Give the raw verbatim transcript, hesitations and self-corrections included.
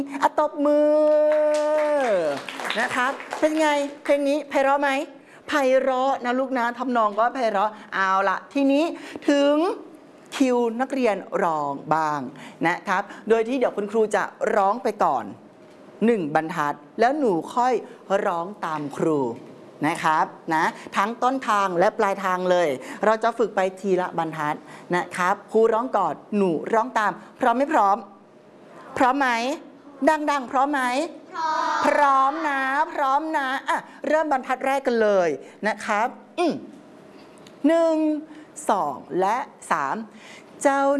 อะตบมือนะครับเป็นไงเพลงนี้ไพเราะไหมไพเราะนะลูกนะทำนองก็ไพเราะเอาละทีนี้ถึงคิวนักเรียนร้องบ้างนะครับโดยที่เดี๋ยวคุณครูจะร้องไปก่อนหนึ่งบรรทัดแล้วหนูค่อยร้องตามครูนะครับนะทั้งต้นทางและปลายทางเลยเราจะฝึกไปทีละบรรทัดนะครับครูร้องก่อนหนูร้องตามพร้อมไม่พร้อมพร้อมไหมดังๆพร้อมไหมพร้อมพร้อมนะพร้อมนะอ่ะเริ่มบรรทัดแรกกันเลยนะครับอืมหนึ่งสองและสามเจ้า